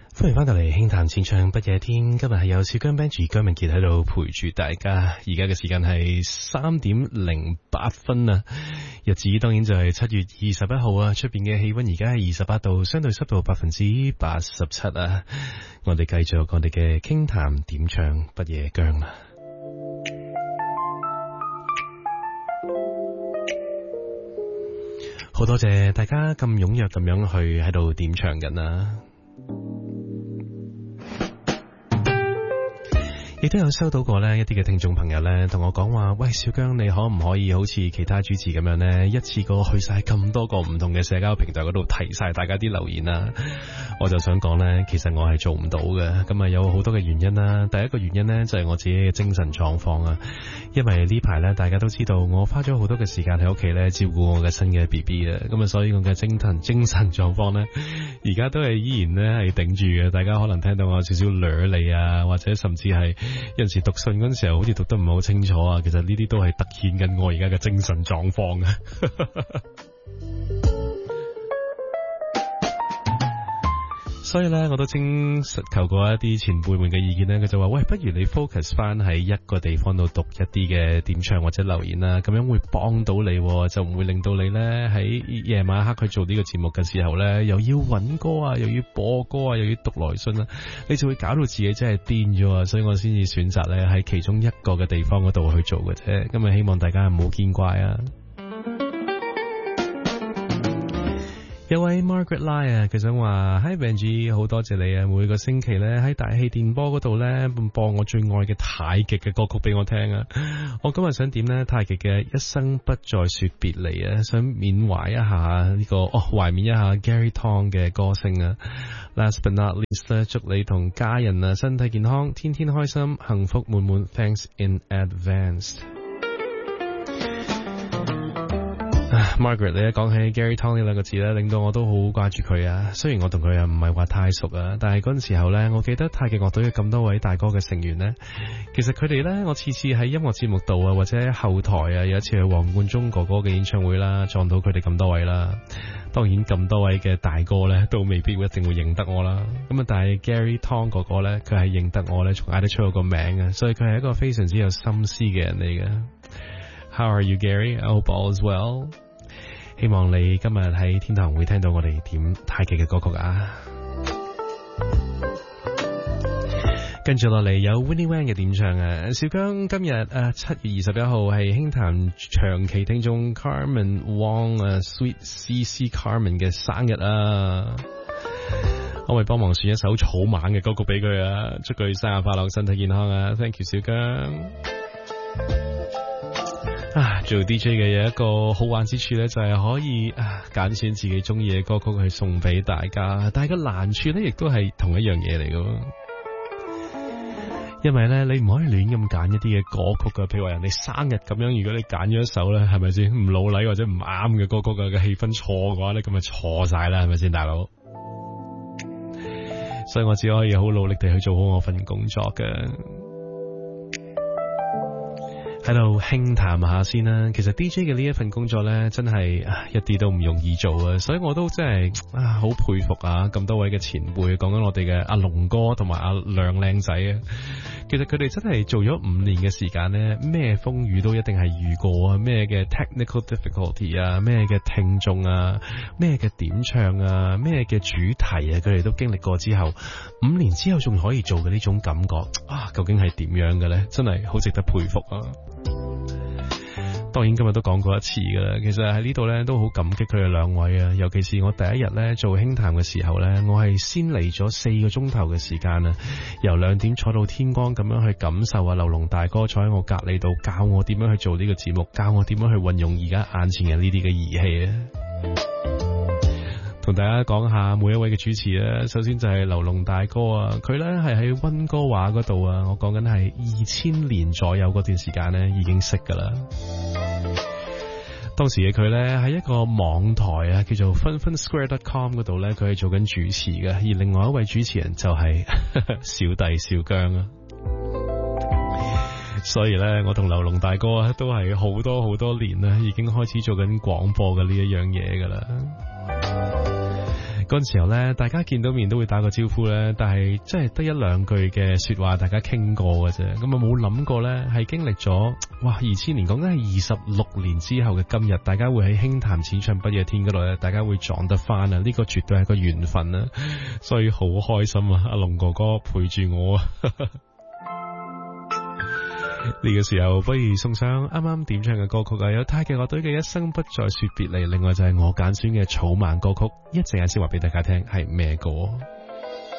歡迎翻到嚟輕談淺唱不夜天，今日係有小姜 Benji 姜明傑喺度陪住大家，而家嘅時間係3:08啊，日子當然就係7月21號啊，出邊嘅氣溫而家係28度，相對濕度87%啊，我哋繼續我哋嘅輕談點唱不夜姜啊。好多謝大家咁踴躍咁樣去喺度點唱緊啊！亦都有收到過呢一啲嘅聽眾朋友呢同我講話，喂，小姜，你可唔可以好似其他主持咁樣呢，一次過去晒咁多個唔同嘅社交平台嗰度提晒大家啲留言啊？我就想講呢，其實我係做唔到嘅，咁啊有好多嘅原因啦。第一個原因呢，就係我自己嘅精神狀況啊，因為呢排呢，大家都知道我花咗好多嘅時間喺屋企呢照顧我嘅新嘅 BB 啊，咁啊所以我嘅精神狀況呢，而家都係依然呢係頂住嘅。大家可能聽到我少少掠脷啊，或者甚至係有陣時讀信嗰陣時候好似讀得唔係好清楚啊，其實呢啲都係凸顯緊我而家嘅精神狀況啊。所以咧，我都徵求過一啲前輩們嘅意見咧，佢就話：喂，不如你 focus 翻喺一個地方度讀一啲嘅點唱或者留言啦，咁樣會幫到你，就唔會令到你咧喺夜晚黑去做呢個節目嘅時候咧，又要揾歌啊，又要播歌啊，又要讀來信啊，你就會搞到自己真係癲咗啊！所以我先至選擇咧喺其中一個嘅地方嗰度去做嘅啫。今日希望大家唔好見怪啊！有位 Margaret Lai 啊，佢想話 Hi Benji， 好多謝你啊！每個星期咧喺大氣電波嗰度咧播我最愛嘅太極嘅歌曲俾我聽啊！我今日想點咧太極嘅一生不再說別離啊，想緬懷一下呢個懷緬一下 Gary Tong 嘅歌聲啊 ！Last but not least 咧，祝你同家人啊身體健康，天天開心，幸福滿滿 ，Thanks in advance。Margaret， 你一講起 Gary Tong 呢兩個字咧，令到我都好掛住佢啊！雖然我同佢啊唔係話太熟啊，但係嗰陣時候咧，我記得太極樂隊嘅咁多位大哥嘅成員咧，其實佢哋咧，我次次喺音樂節目度啊，或者後台啊，有一次去黃貫中哥哥嘅演唱會啦，撞到佢哋咁多位啦。當然咁多位嘅大哥咧，都未必一定會認得我啦。咁啊，但係 Gary Tong 哥哥咧，佢係認得我咧，仲嗌得出我個名啊，所以佢係一個非常之有心思嘅人嚟嘅。How are you, Gary? I hope all is well. 希望你今日喺天堂會聽到我哋點太極嘅歌曲啊！跟住落嚟有 Winnie Wang 嘅點唱啊！小姜今日7月21號係輕談長期聽眾 Carmen Wong Sweet CC Carmen 嘅生日啊！可唔可以幫忙選一首草蜢嘅歌曲俾佢啊？祝佢生日快樂，身體健康啊 ！Thank you， 小姜。做 DJ 嘅有一個好玩之處咧，就係可以揀選自己中意嘅歌曲去送俾大家，但係個難處咧亦都係同一樣嘢嚟嘅，因為咧你唔可以亂咁揀一啲嘅歌曲噶，譬如話人哋生日咁樣，如果你揀咗一首咧，係咪先唔老禮或者唔啱嘅歌曲嘅氣氛錯嘅話咧，咁咪錯晒啦，係咪先大佬？所以我只可以好努力地去做好我份工作嘅。喺度輕談下先啦，其實 DJ 嘅呢一份工作呢，真係一啲都唔容易做啊，所以我都真係好佩服啊咁多位嘅前輩，講緊我哋嘅阿龍哥同埋阿亮靚仔啊，其實佢哋真係做咗5年嘅時間呢，咩風雨都一定係遇過啊，咩嘅 technical difficulty 啊，咩嘅聽眾啊，咩嘅點唱啊，咩嘅主題啊，佢哋都經歷過之後，5年之後仲可以做嘅呢種感覺究竟係點樣嘅呢？真係好值得佩服啊！當然今日都講過一次噶啦，其實喺呢度咧都好感激佢哋兩位啊，尤其是我第一日咧做輕談嘅時候咧，我係先嚟咗4個鐘頭嘅時間啊，由2點坐到天光咁樣去感受啊，劉龍大哥坐喺我隔籬度教我點樣去做呢個節目，教我點樣去運用而家眼前嘅呢啲嘅儀器啊。同大家講下每一位嘅主持啊，首先就係劉龍大哥啊，佢咧係喺溫哥華嗰度啊，我講緊係2000年左右嗰段時間咧已經識噶啦。當時嘅佢咧喺一個網台啊，叫做 funfunsquare.com 嗰度咧，佢係做緊主持嘅，而另外一位主持人就係小弟小姜啊。所以咧，我同劉龍大哥啊，都係好多年啦，已經開始做緊廣播嘅呢一樣嘢噶啦。 嗰陣時候咧，大家見到面都會打個招呼咧，但係真係得一兩句嘅說話，大家傾過嘅啫。咁啊冇諗過咧，係經歷咗2000年，講緊係26年之後嘅今日，大家會喺輕談淺唱不夜天嗰度咧，大家會撞得翻啊！呢個絕對係個緣分啊，所以好開心啊！阿龍哥哥陪住我啊！呢個時候不如送上啱啱點唱嘅歌曲啊，有太極樂隊嘅一生不再說別離，另外就係我揀選嘅草蜢歌曲，一陣間先話俾大家聽係咩歌。